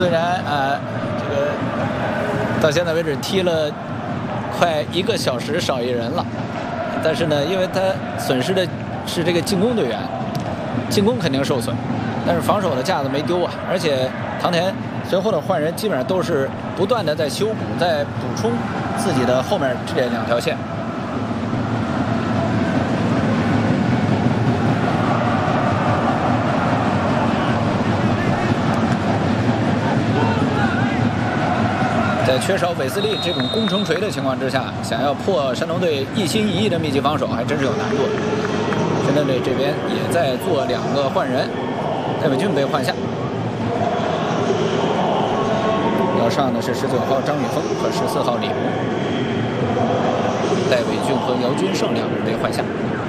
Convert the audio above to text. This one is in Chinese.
虽然这个到现在为止踢了快1个小时少一人了，但是呢，因为他损失的是这个进攻队员，进攻肯定受损，但是防守的架子没丢啊。而且唐田随后的换人基本上都是不断的在修补，在补充自己的后面这2条线。在缺少韦斯利这种攻城锤的情况之下，想要破山东队一心一意的密集防守，还真是有难度的。山东队这边也在做2个换人，戴伟俊被换下，要上的是19号张宇峰和14号李红。戴伟俊和姚军胜2人被换下。